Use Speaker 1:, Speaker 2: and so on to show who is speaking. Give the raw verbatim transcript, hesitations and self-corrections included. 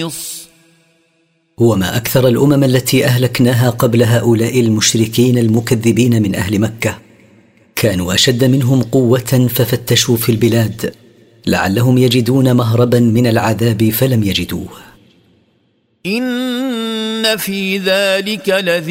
Speaker 1: وما أكثر الأمم التي أهلكناها قبل هؤلاء المشركين المكذبين من أهل مكة، كانوا أشد منهم قوة ففتشوا في البلاد لعلهم يجدون مهربا من العذاب فلم يجدوه.
Speaker 2: إن في ذلك لذكرى